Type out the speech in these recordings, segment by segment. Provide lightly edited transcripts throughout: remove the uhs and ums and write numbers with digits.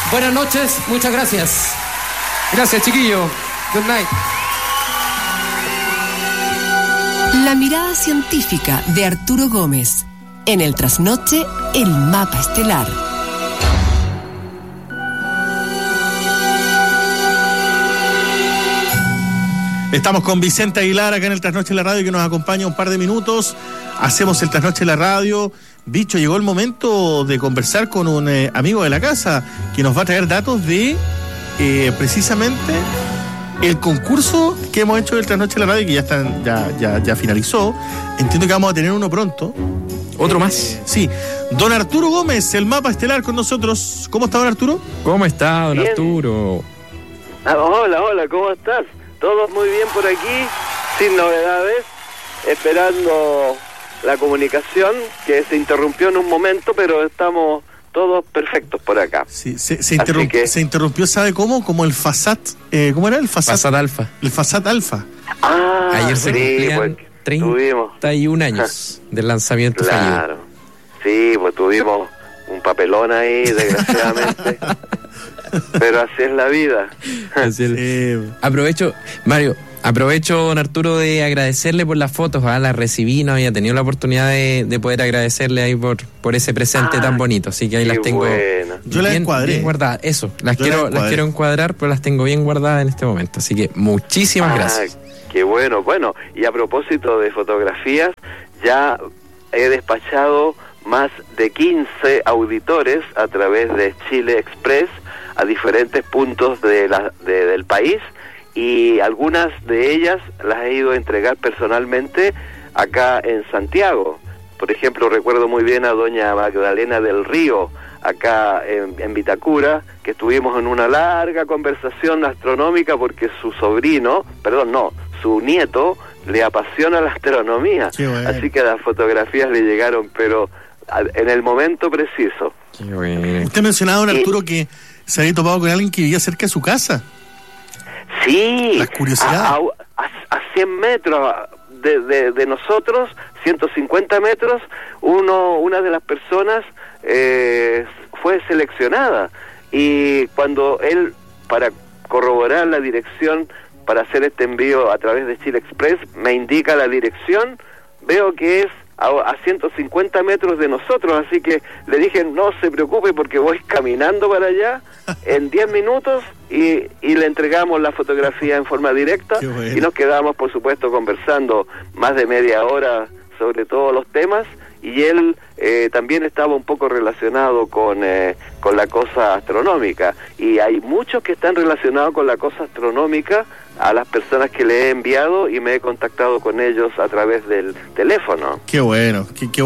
Buenas noches, muchas gracias. Gracias, chiquillo. Good night. La mirada científica de Arturo Gómez. En el trasnoche, el mapa estelar. Estamos con Vicente Aguilar acá en el Trasnoche de la Radio, que nos acompaña un par de minutos. Hacemos el Trasnoche de la Radio. Bicho, llegó el momento de conversar con un amigo de la casa que nos va a traer datos de precisamente el concurso que hemos hecho del Trasnoche de la Radio, que ya finalizó. Entiendo que vamos a tener uno pronto. ¿Otro más? Sí. Don Arturo Gómez, el mapa estelar con nosotros. ¿Cómo está, don Arturo? ¿Cómo está, don Bien. Arturo? Hola, ¿cómo estás? Todo muy bien por aquí, sin novedades, esperando la comunicación, que se interrumpió en un momento, pero estamos todos perfectos por acá. Sí, se interrumpió, ¿sabe cómo? Como el FASAT, ¿cómo era el FASAT? FASAT Alfa. El FASAT Alfa. Ayer se cumplían 31 años del lanzamiento fallido. Claro, sí, pues tuvimos un papelón ahí, desgraciadamente. Pero así es la vida. Aprovecho, don Arturo, de agradecerle por las fotos. Las recibí, no había tenido la oportunidad de poder agradecerle ahí por ese presente tan bonito. Así que ahí las tengo. Bueno. Yo las encuadré. Bien guardadas. Eso, las quiero encuadrar, pero las tengo bien guardadas en este momento. Así que muchísimas gracias. Qué bueno. Bueno, y a propósito de fotografías, ya he despachado más de 15 auditores a través de Chile Express a diferentes puntos del país, y algunas de ellas las he ido a entregar personalmente acá en Santiago. Por ejemplo, recuerdo muy bien a doña Magdalena del Río, acá en Vitacura, que estuvimos en una larga conversación astronómica porque su nieto le apasiona la astronomía. Bueno. Así que las fotografías le llegaron, pero en el momento preciso. Qué bueno. Usted mencionaba, don Arturo, que se había topado con alguien que vivía cerca de su casa. Sí, Las curiosidades. a 100 metros de nosotros, 150 metros, una de las personas fue seleccionada, y cuando él, para corroborar la dirección para hacer este envío a través de Chile Express, me indica la dirección, veo que es a 150 metros de nosotros, así que le dije, no se preocupe porque voy caminando para allá en 10 minutos y le entregamos la fotografía en forma directa. Bueno. Y nos quedamos, por supuesto, conversando más de media hora sobre todos los temas, y él también estaba un poco relacionado con la cosa astronómica, y hay muchos que están relacionados con la cosa astronómica a las personas que le he enviado, y me he contactado con ellos a través del teléfono. Qué bueno, qué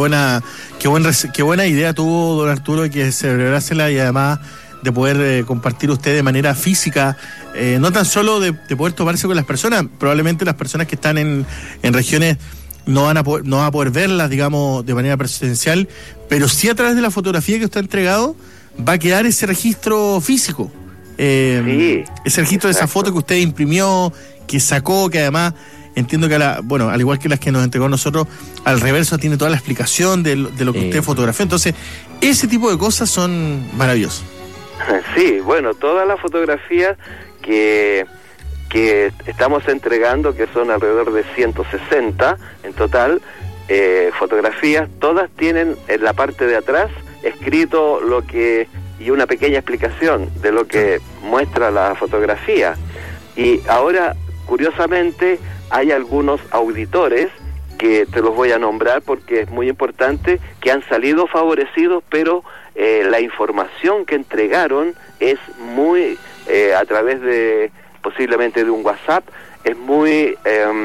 buena idea tuvo don Arturo de que celebrársela, y además de poder compartir usted de manera física, no tan solo de poder tomarse con las personas. Probablemente las personas que están en regiones no van a poder verlas, digamos, de manera presencial, pero sí a través de la fotografía que usted ha entregado va a quedar ese registro físico. Sí, ese registro, exacto, de esa foto que usted imprimió, que sacó, que además entiendo que al igual que las que nos entregó a nosotros, al reverso tiene toda la explicación de lo que usted fotografió. Entonces, ese tipo de cosas son maravillosas. Sí, bueno, todas las fotografías que estamos entregando, que son alrededor de 160 en total, fotografías, todas tienen en la parte de atrás escrito y una pequeña explicación de lo que muestra la fotografía. Y ahora, curiosamente, hay algunos auditores que te los voy a nombrar porque es muy importante, que han salido favorecidos, pero la información que entregaron es muy, a través de, posiblemente de un WhatsApp, es muy,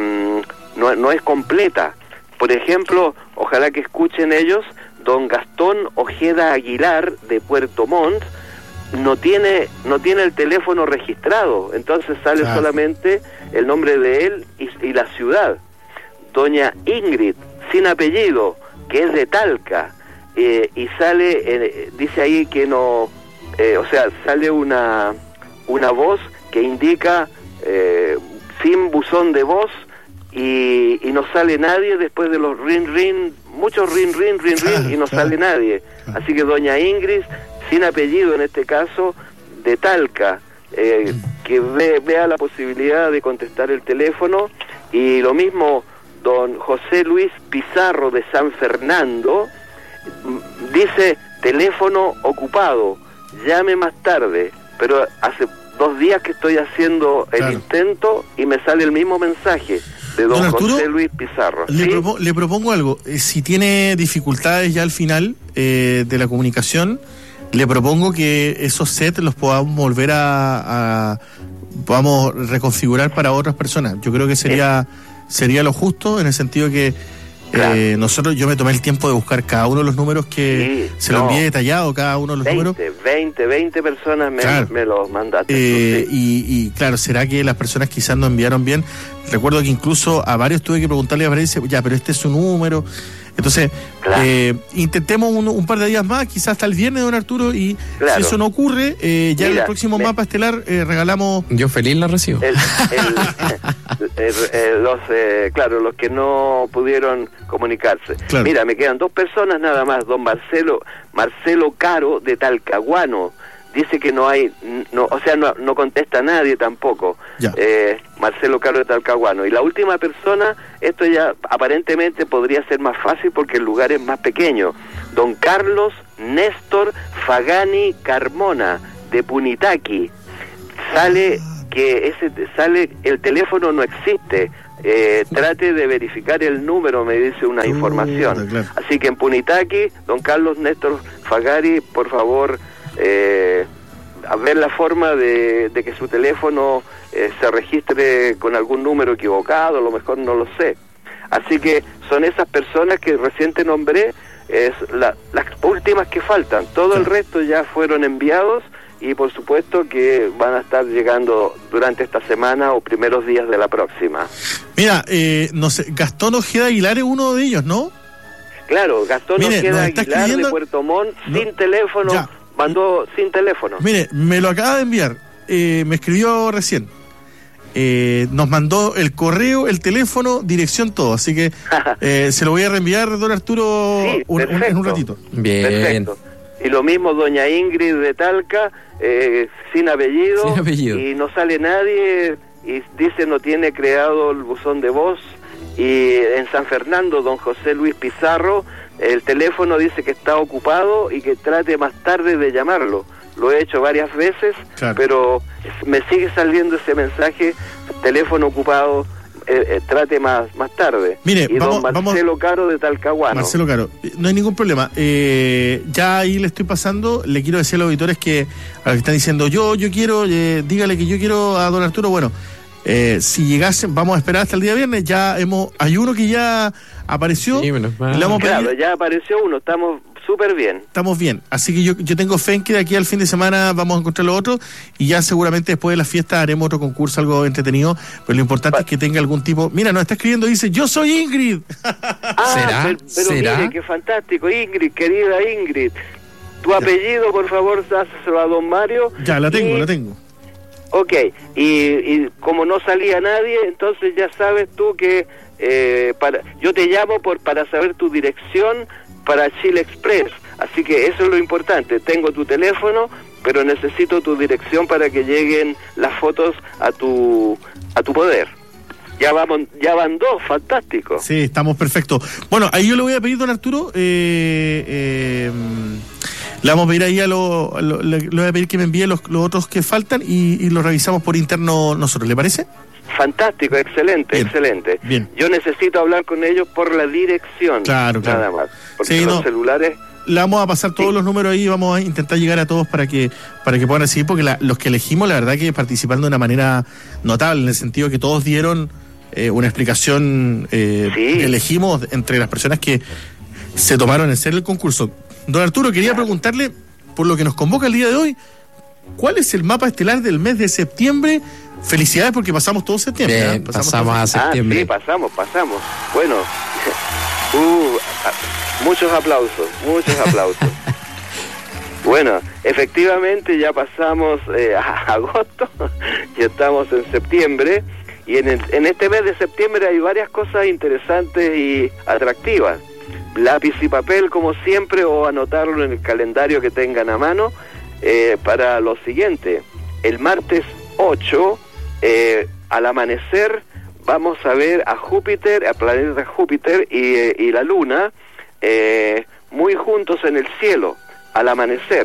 no es completa. Por ejemplo, ojalá que escuchen ellos, don Gastón Ojeda Aguilar, de Puerto Montt, no tiene el teléfono registrado, entonces sale solamente el nombre de él y la ciudad. Doña Ingrid, sin apellido, que es de Talca, y sale, dice ahí que no, sale una voz que indica sin buzón de voz, y no sale nadie después de los rin, muchos rin, y no sale nadie. Así que doña Ingrid, sin apellido en este caso, de Talca, que vea la posibilidad de contestar el teléfono, y lo mismo don José Luis Pizarro de San Fernando, dice teléfono ocupado, llame más tarde, pero hace 2 días que estoy haciendo el intento y me sale el mismo mensaje de don Arturo, José Luis Pizarro. Le propongo algo, si tiene dificultades ya al final de la comunicación, le propongo que esos sets los podamos volver podamos reconfigurar para otras personas. Yo creo que sería lo justo, en el sentido que yo me tomé el tiempo de buscar cada uno de los números que se lo envié detallado, cada uno de los números. 20 personas me los mandaste. Y claro, ¿será que las personas quizás no enviaron bien? Recuerdo que incluso a varios tuve que preguntarle a varios, ya, pero este es su número. Entonces, intentemos un par de días más, quizás hasta el viernes, don Arturo, y si eso no ocurre, ya en el próximo mapa estelar regalamos... Yo feliz la recibo. Los que no pudieron comunicarse. Claro. Mira, me quedan 2 personas nada más. Don Marcelo Caro de Talcahuano dice que no contesta a nadie tampoco. Marcelo Caro de Talcahuano. Y la última persona, esto ya aparentemente podría ser más fácil porque el lugar es más pequeño. Don Carlos Néstor Fagani Carmona de Punitaqui. Sale el teléfono no existe. Trate de verificar el número, me dice una información. Claro. Así que en Punitaqui, don Carlos Néstor Fagari, por favor, a ver la forma de que su teléfono se registre con algún número equivocado, a lo mejor no lo sé. Así que son esas personas que recién te nombré, las últimas que faltan. Todo el resto ya fueron enviados, y por supuesto que van a estar llegando durante esta semana o primeros días de la próxima. Mira, no sé, Gastón Ojeda Aguilar es uno de ellos, ¿no? Claro, Gastón Ojeda Aguilar de Puerto Montt, sin teléfono, mandó sin teléfono. Mire, me lo acaba de enviar, me escribió recién. Nos mandó el correo, el teléfono, dirección, todo, así que se lo voy a reenviar, don Arturo, en un ratito. Bien. Perfecto. Y lo mismo doña Ingrid de Talca, sin apellido, y no sale nadie, y dice no tiene creado el buzón de voz. Y en San Fernando, don José Luis Pizarro, el teléfono dice que está ocupado y que trate más tarde de llamarlo. Lo he hecho varias veces, pero me sigue saliendo ese mensaje, teléfono ocupado, trate más tarde. Mire, y don Marcelo Caro de Talcahuano. Marcelo Caro, no hay ningún problema. Ya ahí le estoy pasando. Le quiero decir a los auditores que a los que están diciendo yo quiero, dígale que yo quiero a don Arturo. Bueno, si llegasen, vamos a esperar hasta el día viernes. Hay uno que ya apareció. Sí, claro, ya apareció uno, estamos súper bien. Estamos bien, así que yo tengo fe en que de aquí al fin de semana vamos a encontrar lo otro, y ya seguramente después de la fiesta haremos otro concurso, algo entretenido, pero lo importante es que tenga algún tipo... Mira, nos está escribiendo, dice, yo soy Ingrid. ¿Será? Pero mire, qué fantástico, Ingrid, querida Ingrid. Tu apellido, por favor, dáselo a don Mario. Ya, la tengo. Ok, y como no salía nadie, entonces ya sabes tú que yo te llamo para saber tu dirección para Chile Express, así que eso es lo importante. Tengo tu teléfono, pero necesito tu dirección para que lleguen las fotos a tu poder. Ya van 2, fantástico. Sí, estamos perfectos. Bueno, ahí yo le voy a pedir, don Arturo, le vamos a pedir ahí le voy a pedir que me envíe los otros que faltan y los revisamos por interno nosotros, ¿le parece? Fantástico, excelente, excelente. Bien. Yo necesito hablar con ellos por la dirección. Claro. Nada más. Porque los celulares... Le vamos a pasar todos los números ahí, vamos a intentar llegar a todos para que puedan recibir, porque los que elegimos, la verdad que participaron de una manera notable, en el sentido que todos dieron una explicación, elegimos entre las personas que se tomaron en serio el concurso. Don Arturo, quería preguntarle, por lo que nos convoca el día de hoy, ¿cuál es el mapa estelar del mes de septiembre? Felicidades porque pasamos todo septiembre. Bien, pasamos a septiembre. Sí, pasamos. Bueno, muchos aplausos. Bueno, efectivamente ya pasamos a agosto, ya estamos en septiembre, y en este mes de septiembre hay varias cosas interesantes y atractivas. Lápiz y papel, como siempre, o anotarlo en el calendario que tengan a mano. para lo siguiente. El martes 8, al amanecer, vamos a ver a Júpiter, al planeta Júpiter y la Luna muy juntos en el cielo, al amanecer.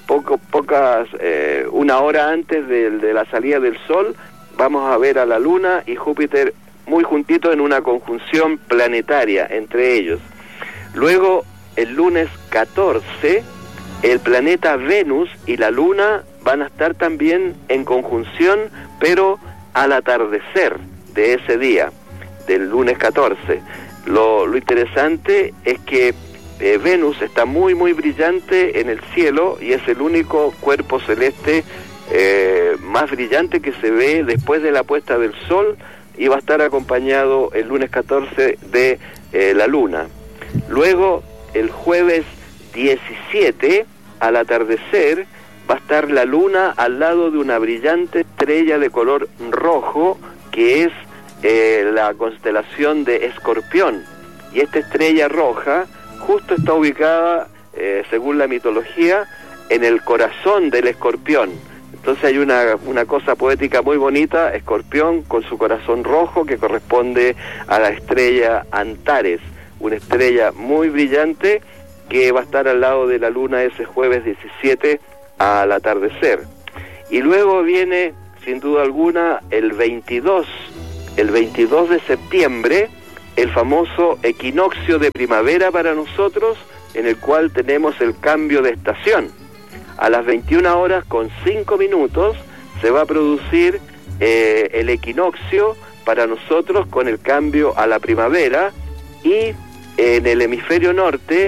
Una hora antes de la salida del Sol, vamos a ver a la Luna y Júpiter muy juntitos en una conjunción planetaria entre ellos. Luego, el lunes 14, el planeta Venus y la Luna van a estar también en conjunción, pero al atardecer de ese día, del lunes 14. Lo interesante es que Venus está muy muy brillante en el cielo y es el único cuerpo celeste más brillante que se ve después de la puesta del Sol, y va a estar acompañado el lunes 14 de la Luna. Luego, el jueves 17, al atardecer, va a estar la Luna al lado de una brillante estrella de color rojo, que es la constelación de Escorpión. Y esta estrella roja justo está ubicada, según la mitología, en el corazón del Escorpión. Entonces hay una cosa poética muy bonita, Escorpión con su corazón rojo, que corresponde a la estrella Antares, una estrella muy brillante que va a estar al lado de la Luna ese jueves 17 al atardecer. Y luego viene, sin duda alguna, el 22 de septiembre, el famoso equinoccio de primavera para nosotros, en el cual tenemos el cambio de estación. A las 21:05 se va a producir el equinoccio para nosotros con el cambio a la primavera, y en el hemisferio norte